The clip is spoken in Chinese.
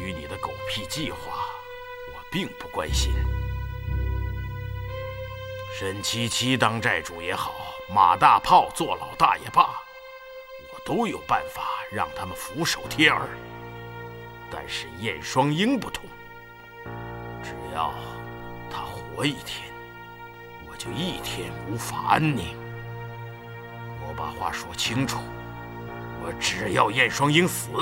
于你的狗屁计划，我并不关心。沈七七当债主也好，马大炮做老大也罢，我都有办法让他们俯首帖耳。但是燕双鹰不同，只要他活一天，我就一天无法安宁。我把话说清楚，我只要燕双鹰死。